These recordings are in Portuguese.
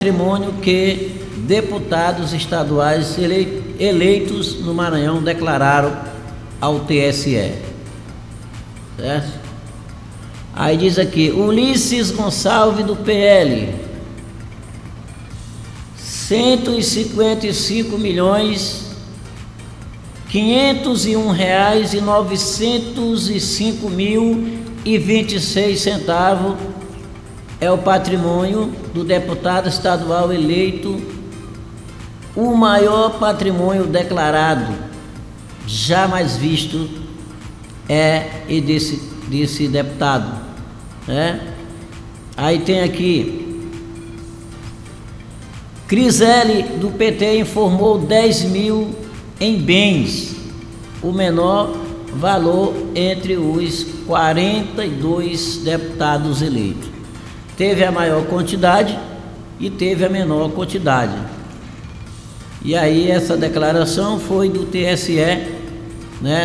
patrimônio que deputados estaduais eleitos no Maranhão declararam ao TSE, certo? Aí diz aqui, Ulisses Gonçalves do PL, 155.501.905.026 é o patrimônio do deputado estadual eleito, o maior patrimônio declarado jamais visto desse deputado, né? Aí tem aqui, Criselli do PT informou 10 mil em bens, o menor valor entre os 42 deputados eleitos. Teve a maior quantidade e teve a menor quantidade. E aí essa declaração foi do TSE, né?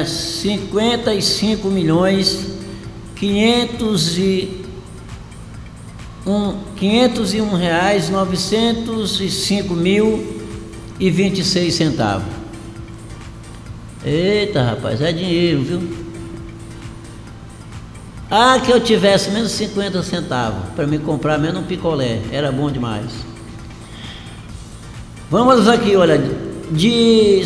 501.905.026. Eita, rapaz, é dinheiro, viu? Ah, que eu tivesse menos 50 centavos para me comprar menos um picolé, era bom demais. Vamos aqui, olha, de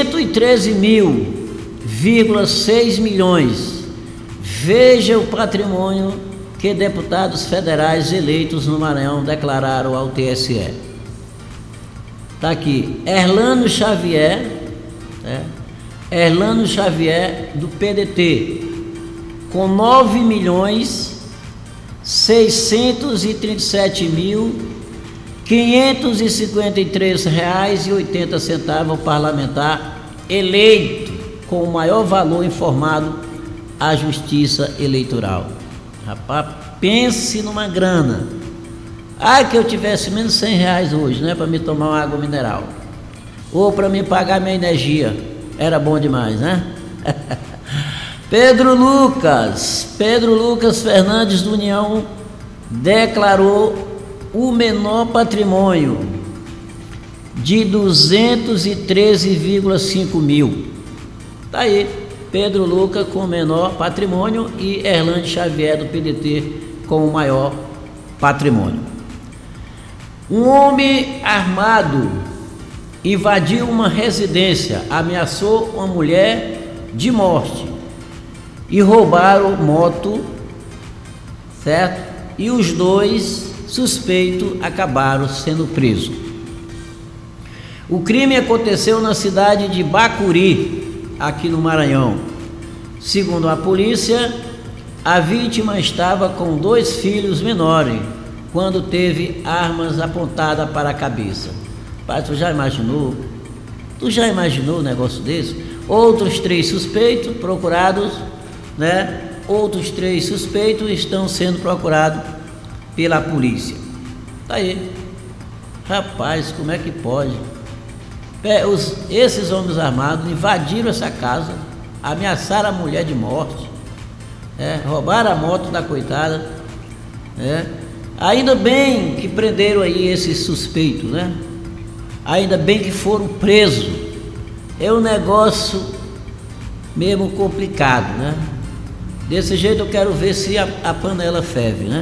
113.6 milhões, veja o patrimônio que deputados federais eleitos no Maranhão declararam ao TSE. Está aqui, Erlano Xavier do PDT, com 9.637.553,80 parlamentar eleito com o maior valor informado à Justiça Eleitoral. Rapaz, pense numa grana. Ah, que eu tivesse menos R$100 hoje, né, para me tomar uma água mineral ou para me pagar minha energia, era bom demais, né? Pedro Lucas Fernandes do União declarou o menor patrimônio de 213,5 mil. Tá aí, Pedro Lucas com o menor patrimônio e Erlano Xavier do PDT com o maior patrimônio. Um homem armado invadiu uma residência, ameaçou uma mulher de morte e roubaram moto, certo? E os dois suspeitos acabaram sendo presos. O crime aconteceu na cidade de Bacuri, aqui no Maranhão. Segundo a polícia, a vítima estava com 2 filhos menores quando teve armas apontadas para a cabeça. Pai, tu já imaginou um negócio desse? Outros 3 suspeitos procurados, né? Outros 3 suspeitos estão sendo procurados pela polícia. Tá aí, rapaz, como é que pode? Esses homens armados invadiram essa casa, ameaçaram a mulher de morte, roubaram a moto da coitada, ainda bem que prenderam aí esses suspeitos, né? Ainda bem que foram presos. É um negócio mesmo complicado, né? Desse jeito eu quero ver se a panela ferve, né?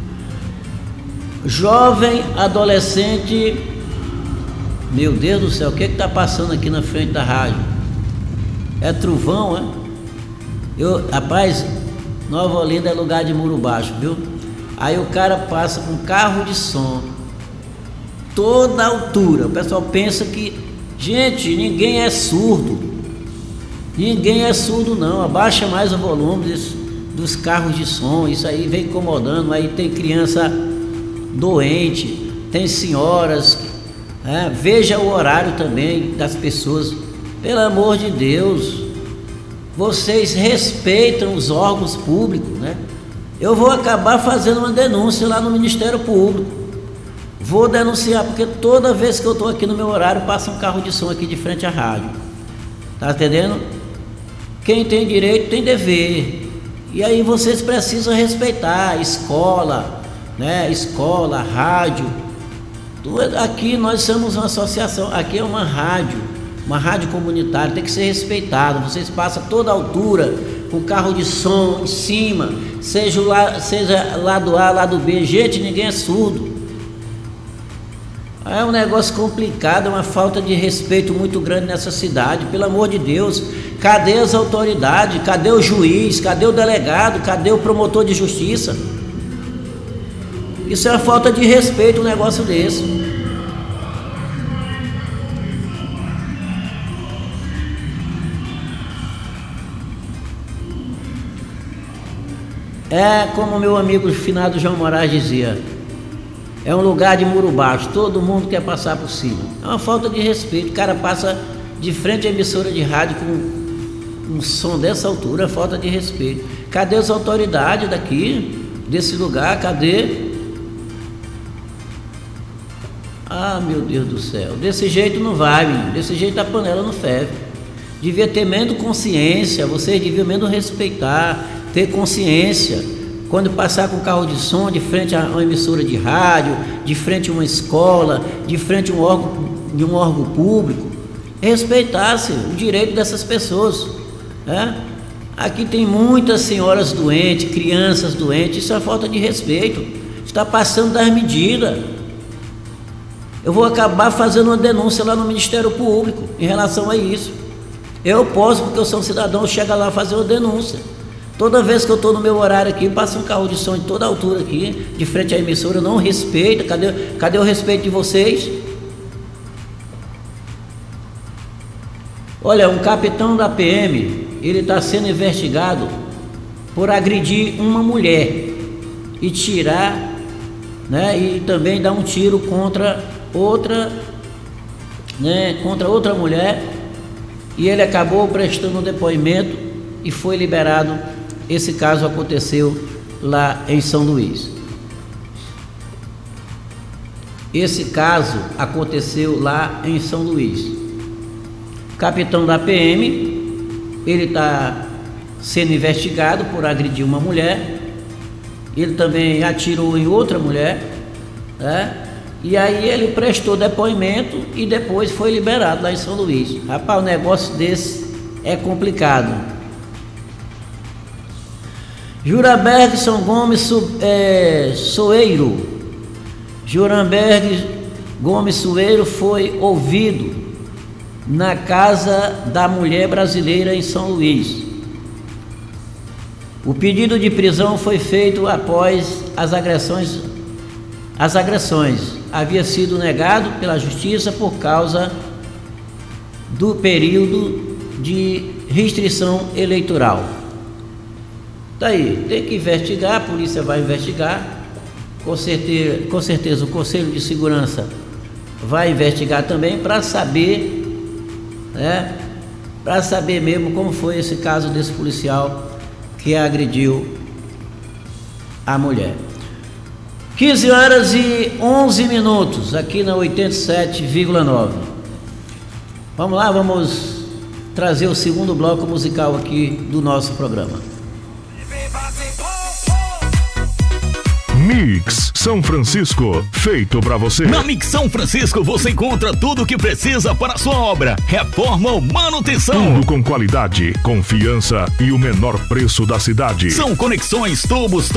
Jovem adolescente, meu Deus do céu, o que está passando aqui na frente da rádio? É trovão, é? Rapaz, Nova Olinda é lugar de muro baixo, viu? Aí o cara passa com carro de som, toda altura. O pessoal pensa que, gente, ninguém é surdo. Ninguém é surdo não, abaixa mais o volume dos carros de som, isso aí vem incomodando. Aí tem criança doente, tem senhoras, veja o horário também das pessoas, pelo amor de Deus, vocês respeitam os órgãos públicos, né? Eu vou acabar fazendo uma denúncia lá no Ministério Público, vou denunciar, porque toda vez que eu estou aqui no meu horário, passa um carro de som aqui de frente à rádio, tá entendendo? Quem tem direito tem dever, e aí vocês precisam respeitar a escola, né? Escola, rádio, Aqui nós somos uma associação, aqui é uma rádio comunitária, tem que ser respeitado. Vocês passam toda a altura com carro de som em cima, seja lado A, lado B. Gente, ninguém é surdo. É um negócio complicado, é uma falta de respeito muito grande nessa cidade. Pelo amor de Deus, cadê as autoridades? Cadê o juiz? Cadê o delegado? Cadê o promotor de justiça? Isso é uma falta de respeito, um negócio desse. É como meu amigo finado João Moraes dizia, é um lugar de muro baixo, todo mundo quer passar por cima. É uma falta de respeito, o cara passa de frente à emissora de rádio com um som dessa altura, é falta de respeito. Cadê as autoridades daqui, desse lugar, cadê? Ah, meu Deus do céu, desse jeito não vai, menino. Desse jeito a panela não ferve. Devia ter menos consciência, vocês deviam menos respeitar, ter consciência. Quando passar com carro de som de frente a uma emissora de rádio, de frente a uma escola, de frente a um órgão público, respeitasse o direito dessas pessoas, né? Aqui tem muitas senhoras doentes, crianças doentes, isso é falta de respeito, está passando das medidas. Eu vou acabar fazendo uma denúncia lá no Ministério Público em relação a isso. Eu posso, porque eu sou um cidadão, chega lá fazer uma denúncia. Toda vez que eu estou no meu horário aqui, passa um carro de som de toda altura aqui, de frente à emissora, não respeita. Cadê o respeito de vocês? Olha, um capitão da PM, ele está sendo investigado por agredir uma mulher e tirar, né, e também dar um tiro contra outra mulher, e ele acabou prestando um depoimento e foi liberado. Esse caso aconteceu lá em São Luís. Esse caso aconteceu lá em São Luís. O capitão da PM, ele está sendo investigado por agredir uma mulher. Ele também atirou em outra mulher, né? E aí ele prestou depoimento e depois foi liberado lá em São Luís. Rapaz, um negócio desse é complicado. Jurambergson Gomes Soeiro. Juramberg Gomes Soeiro foi ouvido na Casa da Mulher Brasileira em São Luís. O pedido de prisão foi feito após as agressões. Havia sido negado pela Justiça por causa do período de restrição eleitoral. Daí, tem que investigar, a polícia vai investigar, com certeza o Conselho de Segurança vai investigar também para saber, né, para saber mesmo como foi esse caso desse policial que agrediu a mulher. 15h11 aqui na 87,9. Vamos lá, vamos trazer o segundo bloco musical aqui do nosso programa. Mix São Francisco, feito pra você. Na Mix São Francisco você encontra tudo o que precisa para a sua obra, reforma ou manutenção. Tudo com qualidade, confiança e o menor preço da cidade. São conexões, tubos,